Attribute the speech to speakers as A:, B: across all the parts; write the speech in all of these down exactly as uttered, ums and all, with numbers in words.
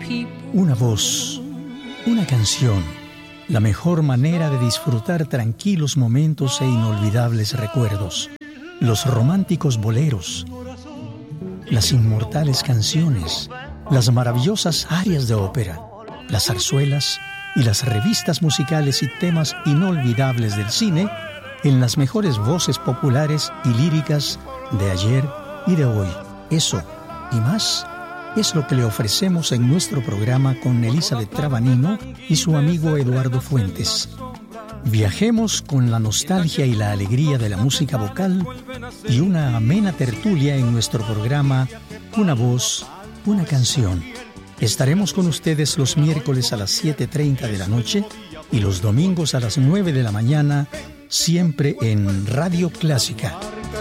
A: Una voz, una canción, la mejor manera de disfrutar tranquilos momentos e inolvidables recuerdos. Los románticos boleros, las inmortales canciones, las maravillosas arias de ópera, las zarzuelas y las revistas musicales y temas inolvidables del cine en las mejores voces populares y líricas de ayer y de hoy. Eso y más es lo que le ofrecemos en nuestro programa con Elizabeth Trabanino y su amigo Eduardo Fuentes. Viajemos con la nostalgia y la alegría de la música vocal y una amena tertulia en nuestro programa Una voz, una canción. Estaremos con ustedes los miércoles a las siete y media de la noche y los domingos a las nueve de la mañana, siempre en Radio Clásica.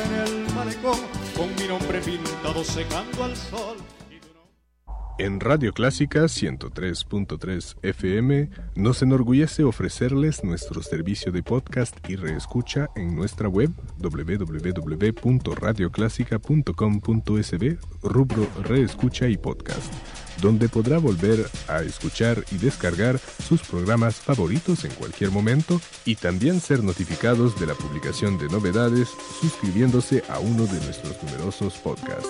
B: En Radio Clásica ciento tres punto tres F M nos enorgullece ofrecerles nuestro servicio de podcast y reescucha en nuestra web doble u doble u doble u punto radio clásica punto com punto es be, rubro Reescucha y Podcast, donde podrá volver a escuchar y descargar sus programas favoritos en cualquier momento y también ser notificados de la publicación de novedades suscribiéndose a uno de nuestros numerosos podcasts.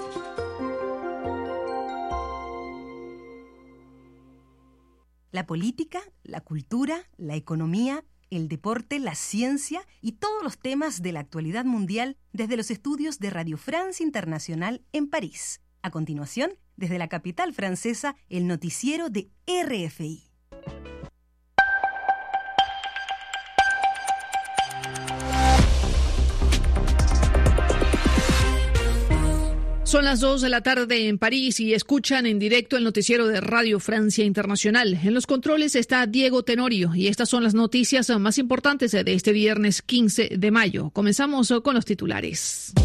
C: La política, la cultura, la economía, el deporte, la ciencia y todos los temas de la actualidad mundial desde los estudios de Radio France Internacional en París. A continuación, desde la capital francesa, el noticiero de R F I.
D: Son las dos de la tarde en París y escuchan en directo el noticiero de Radio Francia Internacional. En los controles está Diego Tenorio y estas son las noticias más importantes de este viernes quince de mayo. Comenzamos con los titulares.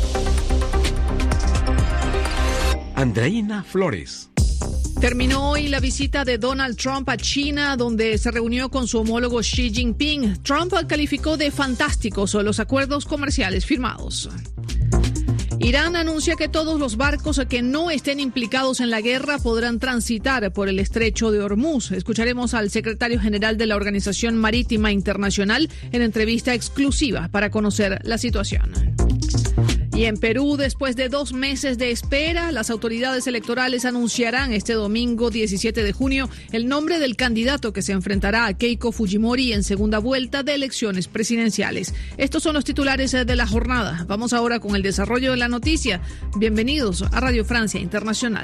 E: Andreina Flores.
D: Terminó hoy la visita de Donald Trump a China, donde se reunió con su homólogo Xi Jinping. Trump calificó de fantásticos los acuerdos comerciales firmados. Irán anuncia que todos los barcos que no estén implicados en la guerra podrán transitar por el estrecho de Hormuz. Escucharemos al secretario general de la Organización Marítima Internacional en entrevista exclusiva para conocer la situación. Y en Perú, después de dos meses de espera, las autoridades electorales anunciarán este domingo diecisiete de junio el nombre del candidato que se enfrentará a Keiko Fujimori en segunda vuelta de elecciones presidenciales. Estos son los titulares de la jornada. Vamos ahora con el desarrollo de la noticia. Bienvenidos a Radio Francia Internacional.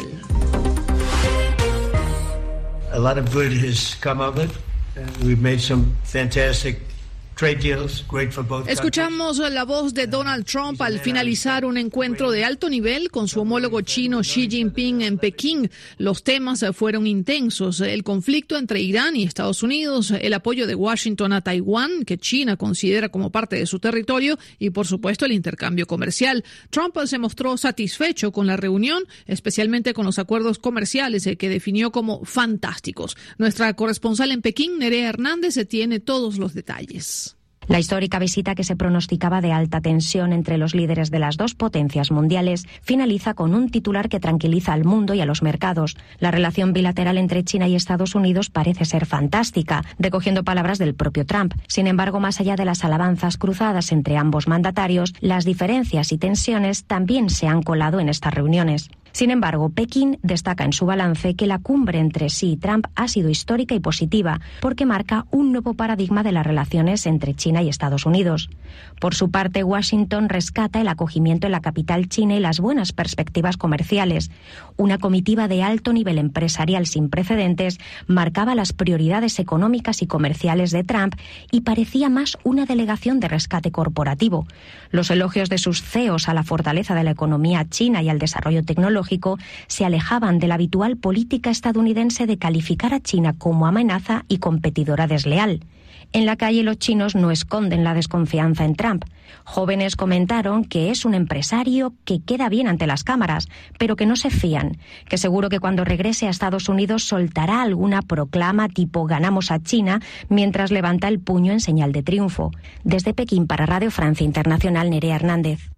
F: A lot of good has come of it. Uh, we've made some fantastic
D: Escuchamos la voz de Donald Trump al finalizar un encuentro de alto nivel con su homólogo chino Xi Jinping en Pekín. Los temas fueron intensos: el conflicto entre Irán y Estados Unidos, el apoyo de Washington a Taiwán, que China considera como parte de su territorio, y por supuesto el intercambio comercial. Trump se mostró satisfecho con la reunión, especialmente con los acuerdos comerciales que definió como fantásticos. Nuestra corresponsal en Pekín, Nerea Hernández, tiene todos los detalles.
G: La histórica visita que se pronosticaba de alta tensión entre los líderes de las dos potencias mundiales finaliza con un titular que tranquiliza al mundo y a los mercados. La relación bilateral entre China y Estados Unidos parece ser fantástica, recogiendo palabras del propio Trump. Sin embargo, más allá de las alabanzas cruzadas entre ambos mandatarios, las diferencias y tensiones también se han colado en estas reuniones. Sin embargo, Pekín destaca en su balance que la cumbre entre Xi y Trump ha sido histórica y positiva, porque marca un nuevo paradigma de las relaciones entre China y Estados Unidos. Por su parte, Washington rescata el acogimiento en la capital china y las buenas perspectivas comerciales. Una comitiva de alto nivel empresarial sin precedentes marcaba las prioridades económicas y comerciales de Trump y parecía más una delegación de rescate corporativo. Los elogios de sus C E Os a la fortaleza de la economía china y al desarrollo tecnológico se alejaban de la habitual política estadounidense de calificar a China como amenaza y competidora desleal. En la calle, los chinos no esconden la desconfianza en Trump. Jóvenes comentaron que es un empresario que queda bien ante las cámaras, pero que no se fían, que seguro que cuando regrese a Estados Unidos soltará alguna proclama tipo «ganamos a China» mientras levanta el puño en señal de triunfo. Desde Pekín para Radio Francia Internacional, Nerea Hernández.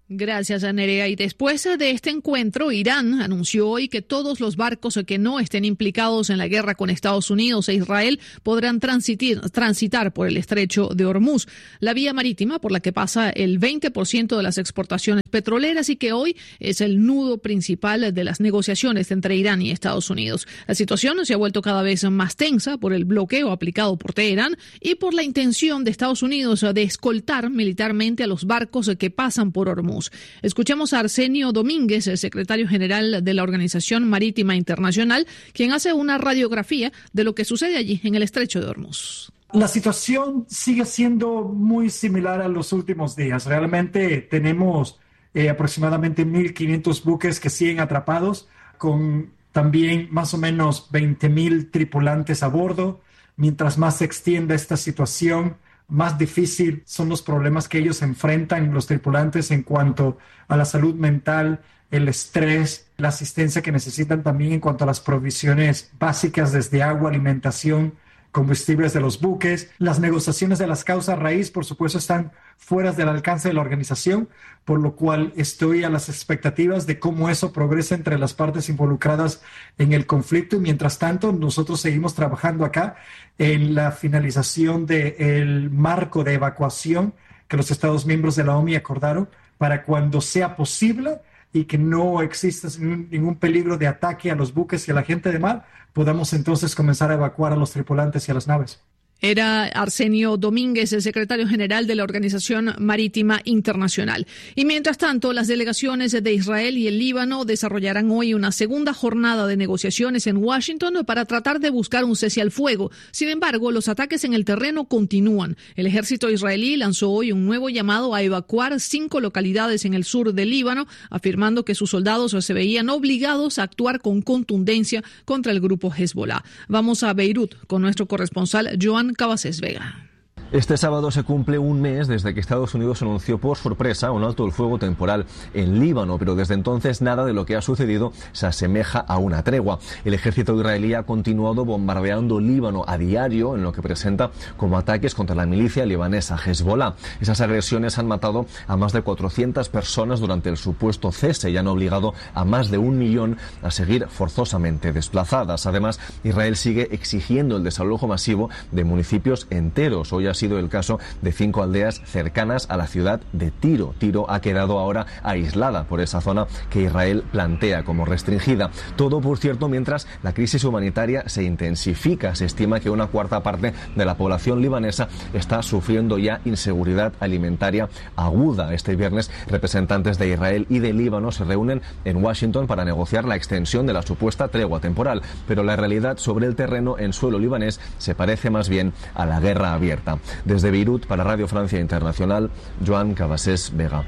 D: Gracias, Nerea. Y después de este encuentro, Irán anunció hoy que todos los barcos que no estén implicados en la guerra con Estados Unidos e Israel podrán transitir, transitar por el estrecho de Hormuz, la vía marítima por la que pasa el veinte por ciento de las exportaciones petroleras y que hoy es el nudo principal de las negociaciones entre Irán y Estados Unidos. La situación se ha vuelto cada vez más tensa por el bloqueo aplicado por Teherán y por la intención de Estados Unidos de escoltar militarmente a los barcos que pasan por Hormuz. Escuchemos a Arsenio Domínguez, el secretario general de la Organización Marítima Internacional, quien hace una radiografía de lo que sucede allí en el estrecho de Hormuz.
H: La situación sigue siendo muy similar a los últimos días. Realmente tenemos eh, aproximadamente mil quinientos buques que siguen atrapados, con también más o menos veinte mil tripulantes a bordo. Mientras más se extienda esta situación, más difícil son los problemas que ellos enfrentan, los tripulantes, en cuanto a la salud mental, el estrés, la asistencia que necesitan también en cuanto a las provisiones básicas desde agua, alimentación, combustibles de los buques. Las negociaciones de las causas raíz, por supuesto, están fuera del alcance de la organización, por lo cual estoy a las expectativas de cómo eso progresa entre las partes involucradas en el conflicto. Y mientras tanto, nosotros seguimos trabajando acá en la finalización del marco de evacuación que los Estados miembros de la O M I acordaron para cuando sea posible y que no exista ningún peligro de ataque a los buques y a la gente de mar, podamos entonces comenzar a evacuar a los tripulantes y a las naves.
D: Era Arsenio Domínguez, el secretario general de la Organización Marítima Internacional. Y mientras tanto, las delegaciones de Israel y el Líbano desarrollarán hoy una segunda jornada de negociaciones en Washington para tratar de buscar un cese al fuego. Sin embargo, los ataques en el terreno continúan. El ejército israelí lanzó hoy un nuevo llamado a evacuar cinco localidades en el sur del Líbano, afirmando que sus soldados se veían obligados a actuar con contundencia contra el grupo Hezbollah. Vamos a Beirut con nuestro corresponsal Joan Cabasés Vega.
I: Este sábado se cumple un mes desde que Estados Unidos anunció por sorpresa un alto el fuego temporal en Líbano, pero desde entonces nada de lo que ha sucedido se asemeja a una tregua. El ejército israelí ha continuado bombardeando Líbano a diario, en lo que presenta como ataques contra la milicia libanesa Hezbollah. Esas agresiones han matado a más de cuatrocientas personas durante el supuesto cese y han obligado a más de un millón a seguir forzosamente desplazadas. Además, Israel sigue exigiendo el desalojo masivo de municipios enteros. Hoy ha sido el caso de cinco aldeas cercanas a la ciudad de Tiro. Tiro ha quedado ahora aislada por esa zona que Israel plantea como restringida. Todo, por cierto, mientras la crisis humanitaria se intensifica. Se estima que una cuarta parte de la población libanesa está sufriendo ya inseguridad alimentaria aguda. Este viernes, representantes de Israel y de Líbano se reúnen en Washington para negociar la extensión de la supuesta tregua temporal. Pero la realidad sobre el terreno en suelo libanés se parece más bien a la guerra abierta. Desde Beirut, para Radio Francia Internacional, Joan Cabasés Vega.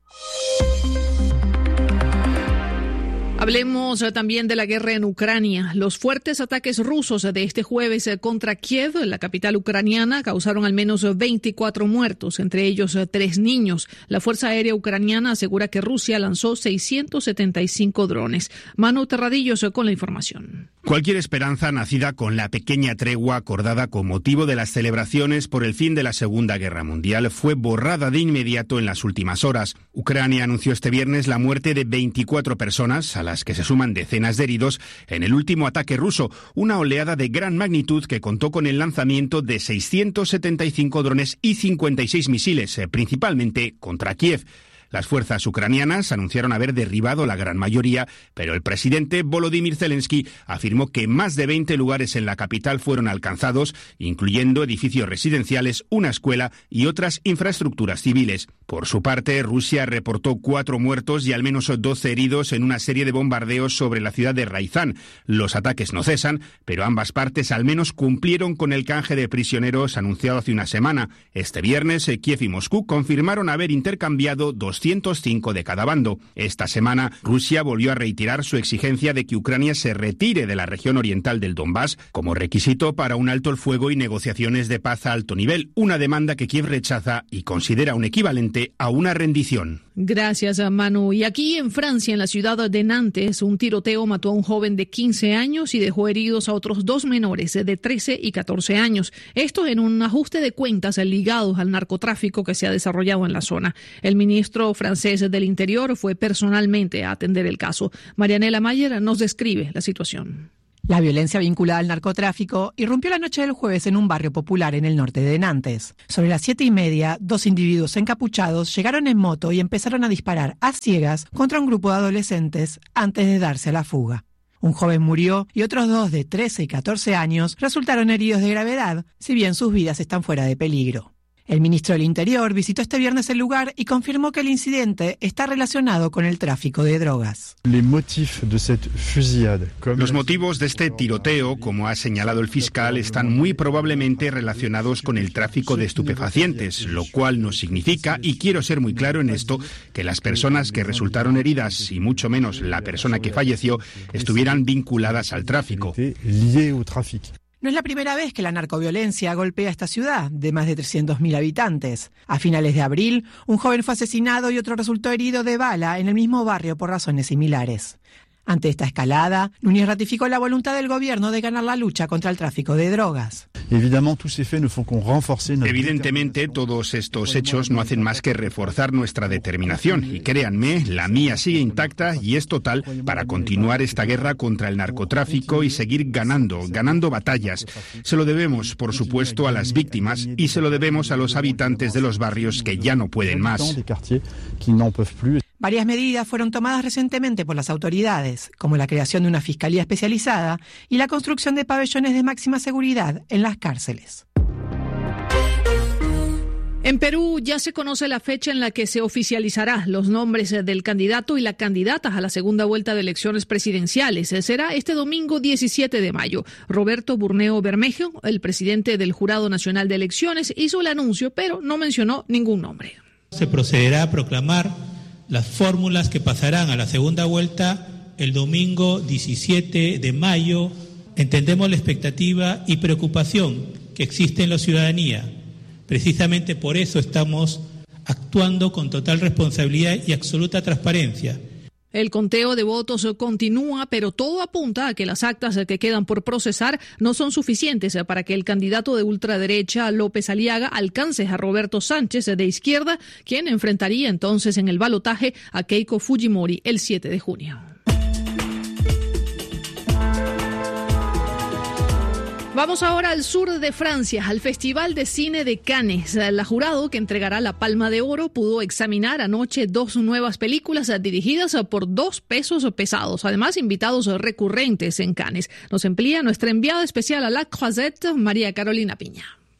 D: Hablemos también de la guerra en Ucrania. Los fuertes ataques rusos de este jueves contra Kiev, la capital ucraniana, causaron al menos veinticuatro muertos, entre ellos tres niños. La Fuerza Aérea Ucraniana asegura que Rusia lanzó seiscientos setenta y cinco drones. Manu Terradillos con la información.
J: Cualquier esperanza nacida con la pequeña tregua acordada con motivo de las celebraciones por el fin de la Segunda Guerra Mundial fue borrada de inmediato en las últimas horas. Ucrania anunció este viernes la muerte de veinticuatro personas, a las que se suman decenas de heridos, en el último ataque ruso, una oleada de gran magnitud que contó con el lanzamiento de seiscientos setenta y cinco drones y cincuenta y seis misiles, principalmente contra Kiev. Las fuerzas ucranianas anunciaron haber derribado la gran mayoría, pero el presidente Volodymyr Zelensky afirmó que más de veinte lugares en la capital fueron alcanzados, incluyendo edificios residenciales, una escuela y otras infraestructuras civiles. Por su parte, Rusia reportó cuatro muertos y al menos doce heridos en una serie de bombardeos sobre la ciudad de Raizán. Los ataques no cesan, pero ambas partes al menos cumplieron con el canje de prisioneros anunciado hace una semana. Este viernes, Kiev y Moscú confirmaron haber intercambiado doscientos cinco de cada bando. Esta semana, Rusia volvió a reiterar su exigencia de que Ucrania se retire de la región oriental del Donbass como requisito para un alto el fuego y negociaciones de paz a alto nivel, una demanda que Kiev rechaza y considera un equivalente a una rendición.
D: Gracias, Manu. Y aquí en Francia, en la ciudad de Nantes, un tiroteo mató a un joven de quince años y dejó heridos a otros dos menores de trece y catorce años. Esto en un ajuste de cuentas ligados al narcotráfico que se ha desarrollado en la zona. El ministro francés del Interior fue personalmente a atender el caso. Marianela Mayer nos describe la situación.
K: La violencia vinculada al narcotráfico irrumpió la noche del jueves en un barrio popular en el norte de Nantes. Sobre las siete y media, dos individuos encapuchados llegaron en moto y empezaron a disparar a ciegas contra un grupo de adolescentes antes de darse a la fuga. Un joven murió y otros dos de trece y catorce años resultaron heridos de gravedad, si bien sus vidas están fuera de peligro. El ministro del Interior visitó este viernes el lugar y confirmó que el incidente está relacionado con el tráfico de drogas.
J: Los motivos de este tiroteo, como ha señalado el fiscal, están muy probablemente relacionados con el tráfico de estupefacientes, lo cual no significa, y quiero ser muy claro en esto, que las personas que resultaron heridas, y mucho menos la persona que falleció, estuvieran vinculadas al tráfico.
K: No es la primera vez que la narcoviolencia golpea esta ciudad, de más de trescientos mil habitantes. A finales de abril, un joven fue asesinado y otro resultó herido de bala en el mismo barrio por razones similares. Ante esta escalada, Núñez ratificó la voluntad del gobierno de ganar la lucha contra el tráfico de drogas.
J: Evidentemente, todos estos hechos no hacen más que reforzar nuestra determinación. Y créanme, la mía sigue intacta y es total para continuar esta guerra contra el narcotráfico y seguir ganando, ganando batallas. Se lo debemos, por supuesto, a las víctimas y se lo debemos a los habitantes de los barrios que ya no pueden más.
K: Varias medidas fueron tomadas recientemente por las autoridades, como la creación de una fiscalía especializada y la construcción de pabellones de máxima seguridad en las cárceles.
D: En Perú ya se conoce la fecha en la que se oficializará los nombres del candidato y la candidata a la segunda vuelta de elecciones presidenciales. Será este domingo diecisiete de mayo. Roberto Burneo Bermejo, el presidente del Jurado Nacional de Elecciones, hizo el anuncio, pero no mencionó ningún nombre.
L: Se procederá a proclamar las fórmulas que pasarán a la segunda vuelta el domingo diecisiete de mayo. Entendemos la expectativa y preocupación que existe en la ciudadanía. Precisamente por eso estamos actuando con total responsabilidad y absoluta transparencia.
D: El conteo de votos continúa, pero todo apunta a que las actas que quedan por procesar no son suficientes para que el candidato de ultraderecha, López Aliaga, alcance a Roberto Sánchez de izquierda, quien enfrentaría entonces en el balotaje a Keiko Fujimori el siete de junio. Vamos ahora al sur de Francia, al Festival de Cine de Cannes. La jurado que entregará la Palma de Oro pudo examinar anoche dos nuevas películas dirigidas por dos pesos pesados, además invitados recurrentes en Cannes. Nos amplía nuestra enviada especial a La Croisette, María Carolina Piña.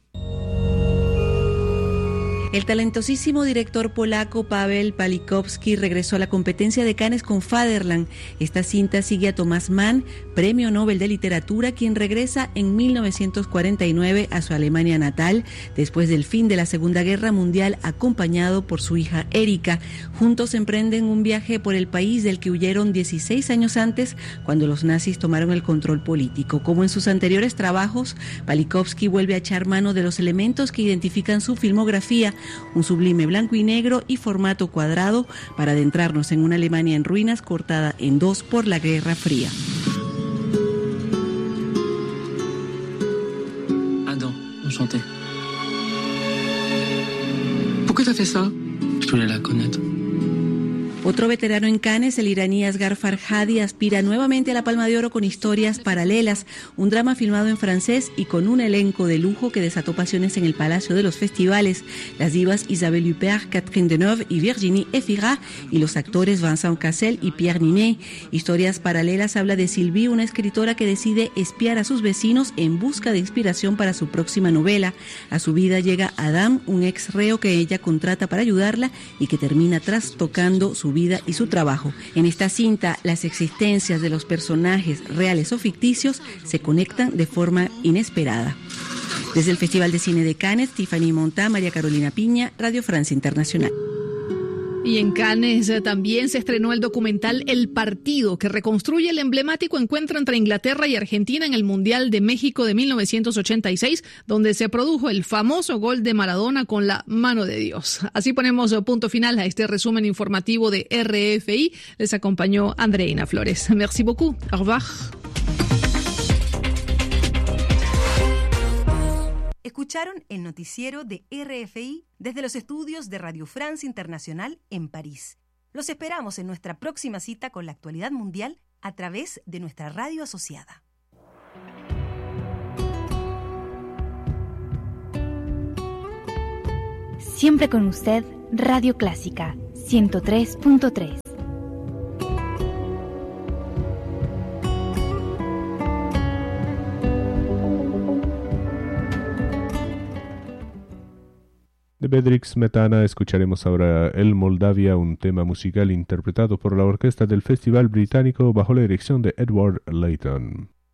M: El talentosísimo director polaco Paweł Palikowski regresó a la competencia de Cannes con Fatherland. Esta cinta sigue a Thomas Mann, premio Nobel de Literatura, quien regresa en mil novecientos cuarenta y nueve a su Alemania natal, después del fin de la Segunda Guerra Mundial, acompañado por su hija Erika. Juntos emprenden un viaje por el país del que huyeron dieciséis años antes, cuando los nazis tomaron el control político. Como en sus anteriores trabajos, Palikowski vuelve a echar mano de los elementos que identifican su filmografía, un sublime blanco y negro y formato cuadrado, para adentrarnos en una Alemania en ruinas cortada en dos por la Guerra Fría.
N: Adam, enchanté. ¿Por qué te haces ça? Je voulais la connaître.
M: Otro veterano en Cannes, el iraní Asghar Farhadi, aspira nuevamente a la Palma de Oro con Historias Paralelas, un drama filmado en francés y con un elenco de lujo que desató pasiones en el Palacio de los Festivales. Las divas Isabelle Huppert, Catherine Deneuve y Virginie Efira, y los actores Vincent Cassel y Pierre Ninet. Historias Paralelas habla de Sylvie, una escritora que decide espiar a sus vecinos en busca de inspiración para su próxima novela. A su vida llega Adam, un ex reo que ella contrata para ayudarla y que termina trastocando su vida y su trabajo. En esta cinta, las existencias de los personajes reales o ficticios se conectan de forma inesperada. Desde el Festival de Cine de Cannes, Tiffany Montá, María Carolina Piña, Radio Francia Internacional.
D: Y en Cannes eh, también se estrenó el documental El Partido, que reconstruye el emblemático encuentro entre Inglaterra y Argentina en el Mundial de México de mil novecientos ochenta y seis, donde se produjo el famoso gol de Maradona con la mano de Dios. Así ponemos punto final a este resumen informativo de R F I. Les acompañó Andreina Flores. Merci beaucoup. Au revoir.
C: Escucharon el noticiero de R F I desde los estudios de Radio France Internacional en París. Los esperamos en nuestra próxima cita con la actualidad mundial a través de nuestra radio asociada.
O: Siempre con usted, Radio Clásica ciento tres punto tres.
B: De Bedřich Smetana escucharemos ahora El Moldavia, un tema musical interpretado por la orquesta del Festival Británico bajo la dirección de Edward Layton.